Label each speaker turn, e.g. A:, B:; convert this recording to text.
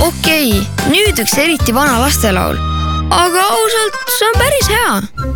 A: okei, nüüd üks eriti vana lastelaul. Aga ausalt, see on päris hea.